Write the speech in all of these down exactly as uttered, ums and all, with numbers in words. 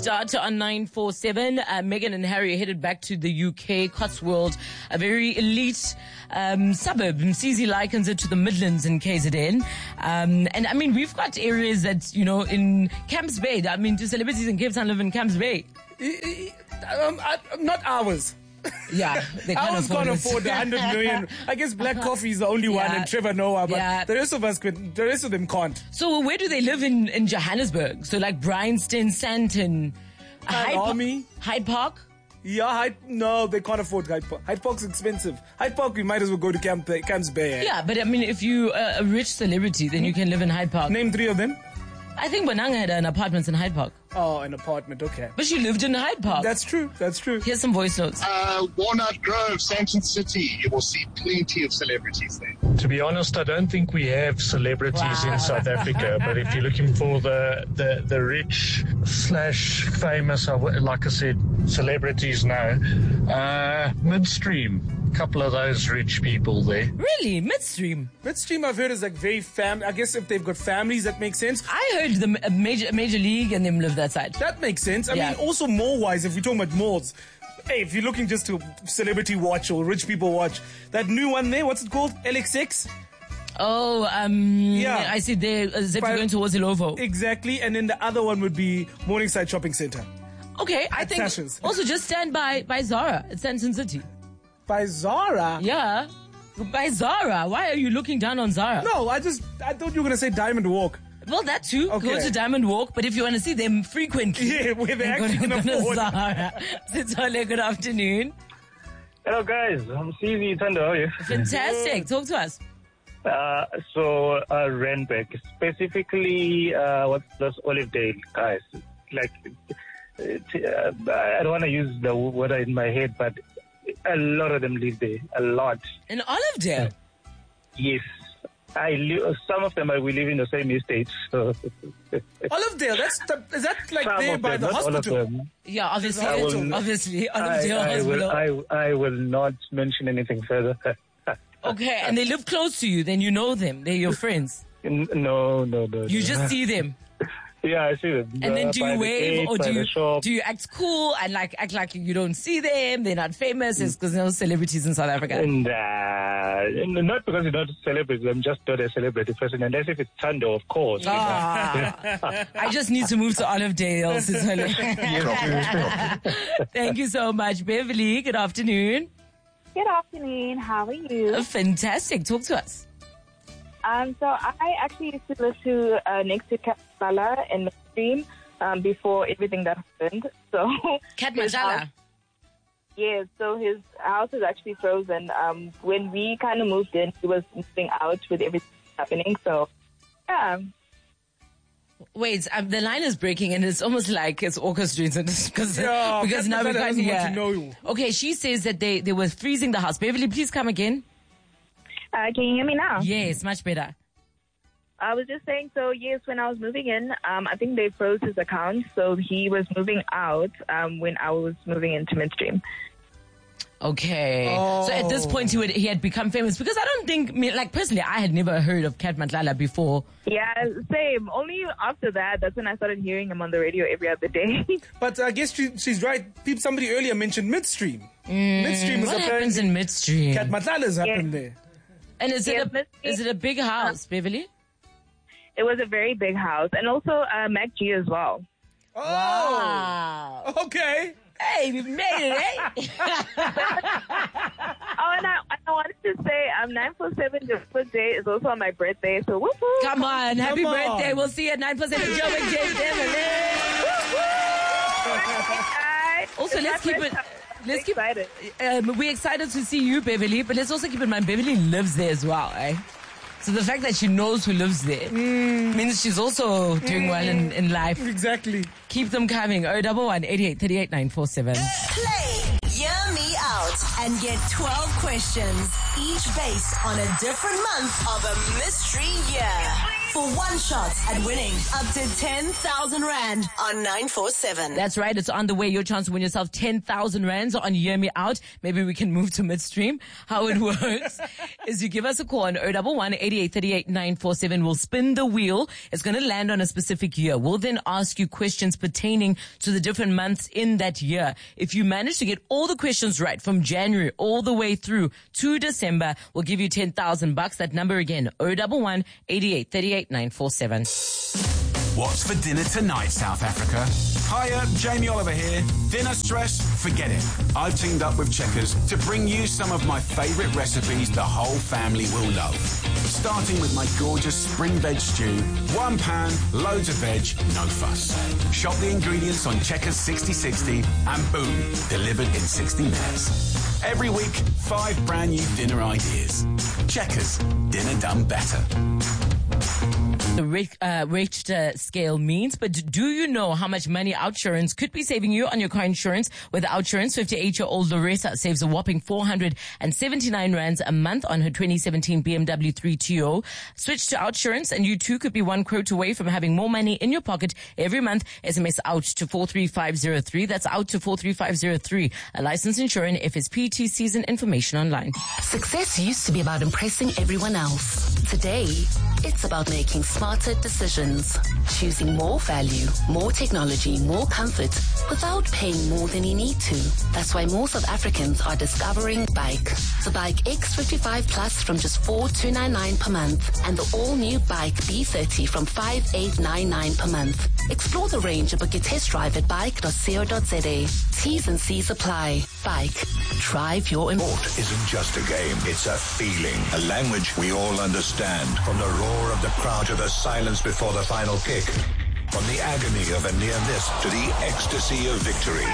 Start on nine four seven. Uh, Meghan and Harry headed back to the U K, Cotswold, a very elite um, suburb. Msizi likens it to the Midlands in K Z N. Um, and I mean, we've got areas that, you know, in Camps Bay, I mean, do celebrities in Cape Town live in Camps Bay? Um, I, not ours. Yeah, they can't Ours afford can't it. afford the hundred million. I guess Black Coffee is the only one, Yeah. and Trevor Noah, but Yeah. the rest of us could. The rest of them can't. So where do they live in, in Johannesburg? So like Bryanston, Sandton, Hyde, Pa- Army. Hyde Park? Yeah, Hyde, no, they can't afford Hyde Park. Hyde Park's expensive. Hyde Park, we might as well go to Camp, Camps Bay. Eh? Yeah, but I mean, if you're a rich celebrity, then you can live in Hyde Park. Name three of them. I think Bonanga had an apartment in Hyde Park. Oh, an apartment, okay. But she lived in Hyde Park. That's true, that's true. Here's some voice notes. Uh, Walnut Grove, Sandton City, you will see plenty of celebrities there. To be honest, I don't think we have celebrities Wow. in South Africa, but if you're looking for the, the, the rich slash famous, I w- like I said, celebrities now, uh, Midstream, a couple of those rich people there. Really? Midstream? Midstream, I've heard, is like very fam. I guess if they've got families, that makes sense. I heard the uh, major major league and them live that side. That makes sense. I Yeah. mean, also mall-wise, if we're talking about malls, hey, if you're looking just to celebrity watch or rich people watch, that new one there, what's it called? L X X? Oh, um, Yeah. I see there, as if But- you're going towards Ilovo. Exactly. And then the other one would be Morningside Shopping Center. Okay, I At think, Sessions. also just stand by, by Zara at Sandton City. By Zara? Yeah, by Zara. Why are you looking down on Zara? No, I just, I thought you were going to say Diamond Walk. Well, that too. Go Okay. to Diamond Walk, but if you want to see them frequently, Yeah, where they then go actually to- can go to afford. Zara. Sitole, good afternoon. Hello guys, I'm C V Tando. How are you? Fantastic. Talk to us. Uh, so uh, Randburg, specifically, uh, what's this Olivedale guys? Like, uh, t- uh, I don't want to use the word in my head, but a lot of them live there. A lot. In Olivedale. Yes. I li- some of them I will live in the same estate. So. Olivedale, that's the, is that like Some there of by them, the not all of hospital? them. Yeah, obviously, I will- obviously, I, Olivedale I will. Hospital. I, I will not mention anything further. Okay, and they live close to you, then you know them. They're your friends. N- No, no, no. You no. just see them. Yeah, I see them. And then Uh, do by you the wave gate, or by do the you shop. do you act cool and like act like you don't see them? They're not famous. It's because no celebrities in South Africa. And, uh, not because you're not a celebrity, I'm just not a celebrity person, unless if it's Tando, of course. Ah, I just need to move to Olivedale. Sisole. Thank you so much, Beverly. Good afternoon. Good afternoon. How are you? Fantastic. Talk to us. Um, so I actually used to live to uh, next to Kapala in the stream um, before everything that happened. So Cat his Majala. house- Yeah, so his house is actually frozen. Um, when we kind of moved in, he was moving out with everything happening. So yeah, Wait, um, the line is breaking and it's almost like it's orchestrated because Yeah, because Cat now we Majala can't doesn't want hear. to know you. Okay, she says that they, they were freezing the house. Beverly, please come again. uh, can you hear me now? Yes, much better. I was just saying, so yes, when I was moving in, um, I think they froze his account, so he was moving out um, when I was moving into midstream. Okay. So at this point, he would, he had become famous because I don't think, I mean, like personally, I had never heard of Cat Matlala before. Yeah, same. Only after that, that's when I started hearing him on the radio every other day. But I guess she, she's right. People, somebody earlier mentioned Midstream. Midstream is What happens apparently in midstream? Cat Matlala's happened Yeah. there. And is it Yeah, a Midstream- is it a big house, Beverly? It was a very big house, and also uh, Mac G as well. Oh, Wow. okay. Hey, we made it, eh? Oh, and I, I wanted to say, um, nine four seven Joburg Day is also on my birthday, so whoop whoop. Come on, happy Come on. birthday. We'll see you at nine percent of Joburg Day, Beverly. Hi. Also, It's let's my keep first it- time. I'm let's keep- excited. Um, we're excited to see you, Beverly, but let's also keep in mind Beverly lives there as well, eh? So the fact that she knows who lives there means she's also doing well in, in life. Exactly. Keep them coming. oh one one, eight eight three eight, nine four seven. Play Hear Me Out and get twelve questions, each based on a different month of a mystery year. for one shot at winning up to ten thousand rand on nine four seven. That's right. It's on the way. Your chance to win yourself ten thousand rands on Hear Me Out. Maybe we can move to midstream. How it works is you give us a call on zero one one, eight eight three eight, nine four seven. We'll spin the wheel. It's going to land on a specific year. We'll then ask you questions pertaining to the different months in that year. If you manage to get all the questions right from January all the way through to December, we'll give you ten thousand bucks. That number again, zero one one, eight eight three eight, nine four seven. What's for dinner tonight, South Africa? Hiya, Jamie Oliver here. Dinner stress? Forget it. I've teamed up with Checkers to bring you some of my favourite recipes the whole family will love. Starting with my gorgeous spring veg stew. One pan, loads of veg, no fuss. Shop the ingredients on Checkers sixty sixty and boom, delivered in sixty minutes. Every week, five brand new dinner ideas. Checkers, dinner done better. The rate, uh, rate uh, scale means, but do you know how much money Outsurance could be saving you on your car insurance? With Outsurance, fifty-eight-year-old Loretta saves a whopping four hundred seventy-nine rands a month on her twenty seventeen B M W three T O. Switch to Outsurance and you too could be one quote away from having more money in your pocket every month. S M S out to four three five zero three. That's out to four three five zero three. A licensed insurer and F S P T season information online. Success used to be about impressing everyone else. Today, it's about making smarter decisions, choosing more value, more technology, more comfort, without paying more than you need to. That's why more South Africans are discovering Bike. The Bike X fifty-five Plus from just four thousand two hundred ninety-nine per month, and the all-new Bike B thirty from five thousand eight hundred ninety-nine per month. Explore the range and book your test drive at bike dot co dot za. T's and C's apply. Bike. Drive your Sport isn't just a game, it's a feeling, a language we all understand. From the roar of the crowd to the silence before the final kick. From the agony of a near miss to the ecstasy of victory.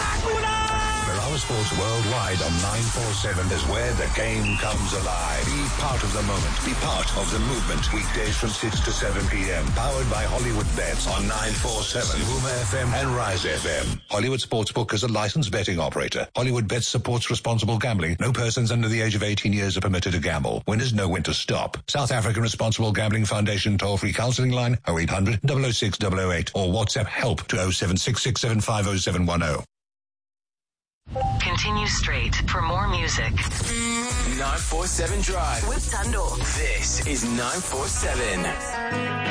Berawa Sports Worldwide on nine four seven is where the game comes alive. Be part of the moment. Be part of the movement. Weekdays from six to seven p.m. Powered by Hollywood Bets on nine four seven, Huma F M and Rise F M. Hollywood Sportsbook is a licensed betting operator. Hollywood Bets supports responsible gambling. No persons under the age of eighteen years are permitted to gamble. Winners know when to stop. South African Responsible Gambling Foundation toll-free counselling line oh eight hundred, double oh six, double oh eight or WhatsApp help to oh seven six six seven five oh seven one oh. Continue straight for more music. nine four seven Drive With Tando. This is nine four seven.